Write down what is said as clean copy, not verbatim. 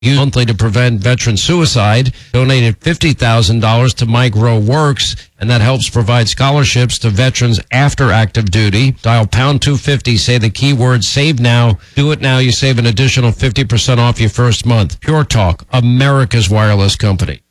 Use monthly to prevent veteran suicide. Donated $50,000 to Mike Rowe Works, and that helps provide scholarships to veterans after active duty. Dial pound 250, say the keyword save now. Do it now. You save an additional 50% off your first month. Pure Talk, America's wireless company.